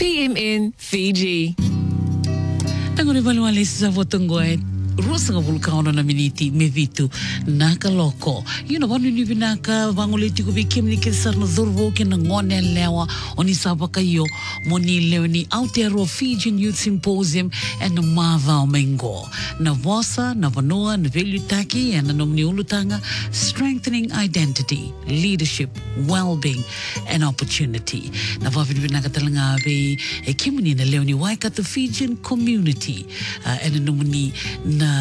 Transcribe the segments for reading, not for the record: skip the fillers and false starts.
PMN Fiji. Tangore valuale sa votongoe. Rosa nga vulkano na miniti me vitu naka loko. Yun na wanu ni binaka vangoleti ko bikim ni kisar na dhurvo ke na ngone lewa oni saba kayo moni leoni Aotearoa Fijian Youth Symposium and na mava mengo. Na wasa, na vanoa, na velutaki and na nomni ulutanga strengthening identity, leadership, well-being and opportunity. Na vavin binaka talanga be kimini na leoni Waikato Fijian community and na nomni na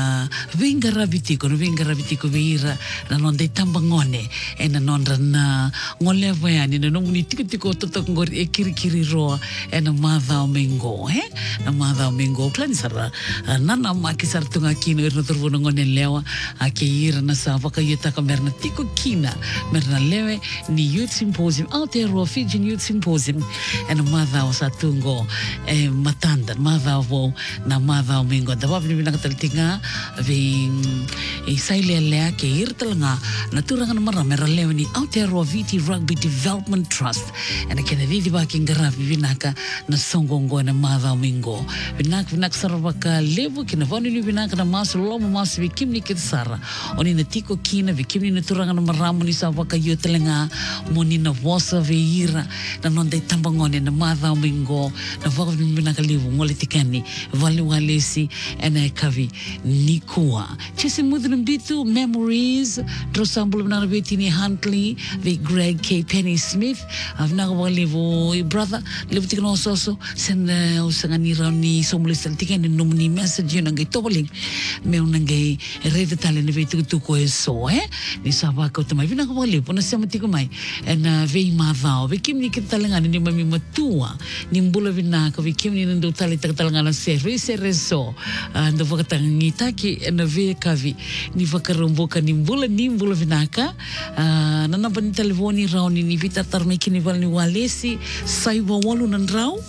vinga rabitiko veira na nonde tambangone e na nondra na ngole voyani na nomuni tiko toto ngori e kiri roa e na madha o mengo na madha o mengo klani sara nana makisar tunga kino irna turvo ngone lewa a ke ira na sa vaka yeta ka merna tiko kina merna lewe ni Youth Symposium Aotearoa Fijian Youth Symposium e na madha o sa tungo e matanda madha o na madha o mengo da babi ni tinga ve saile lea ke irtalanga na turanga na mara mera leweni Aotearoa VT Rugby Development Trust and ke na vivi ba kingara vinaka na songongo na madha mingo vinak sarvaka levo ke na vani ni vinaka na masu lomo masu vikimni ke sara oni na tiko kina vikimni na turanga na mara moni sa vaka yotelanga moni na wasa ve ira na nonde tambangone na madha mingo na vaka vinaka levo ngole tikani vale walesi ena kavi Nikua. Chese mudrum bitu memories drosambul na betini Huntley ve Greg K Penny Smith avnaga walevo brother levutikno soso sen usangani rauni somulisal tikan nomni message ngai toboling me ngai rede tale ne vetu tuko eso ni saba ko tama vinaga walevo na sematiko mai en ve madao ve kimni kitalenga ni mami matua ni mbula vinaka ve kimni ndo tale talenga na so ndo vakatanga taki na ve kavi ni vakaromboka ni mbula vinaka nana bani telefoni rauni ni vita tarmeki ni valni walesi saiwa walu nandrau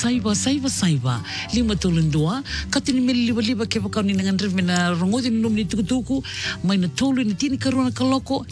saiba lima tulundua katini meli liba ke vakau ni nangan revena rongodi ni nomni tukutuku mai na tolu ni tini karuna kaloko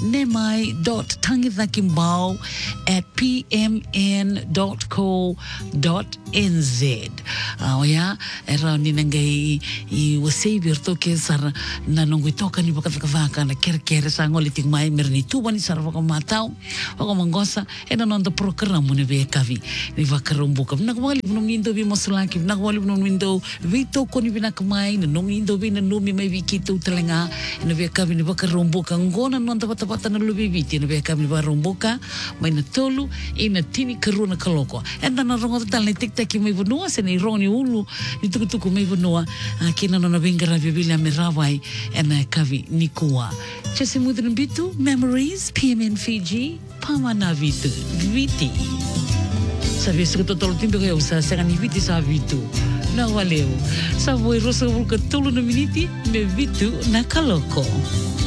nemai.tangithakimau@pmn.co.nz oya era ni nangai I wasei virto ke sar na nongui toka ni vakavaka na kerkere sangoli ting mai merni tuba ni sar vaka matau vaka mangosa ena nonda programa ni ve kavi ni vakaromboka na nung nindo vi moslaki na wali nung nindo vi to ko ni binakamay na nung nindo vi na numi may vikito talenga na vi kabi ni bakaromboka ngona nonda patapata na lubibiti na vi kabi ni bakaromboka may na tolu ina tini karuna kaloko enda na rongo tal ni tiktaki may bunua sa ni roni ulu ni tukutuku may bunua kina na nabingara bibila mirawai ena kavi nikua chese mudrin bitu memories PMN Fiji pamana vitu viti sabi sa totoo timbe ko sa sangani viti sa vitu na waleo sa voi rosa vulka tolo na miniti me vitu na kaloko